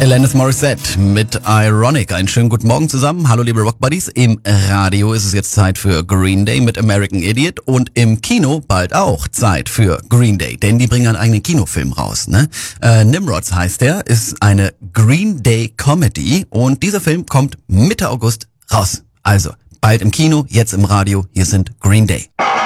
Alanis Morissette mit Ironic. Einen schönen guten Morgen zusammen. Hallo liebe Rock Buddies. Im Radio ist es jetzt Zeit für Green Day mit American Idiot und im Kino bald auch Zeit für Green Day, denn die bringen einen eigenen Kinofilm raus. Ne? Nimrods heißt der, ist eine Green Day Comedy und dieser Film kommt Mitte August raus. Also bald im Kino, jetzt im Radio. Hier sind Green Day.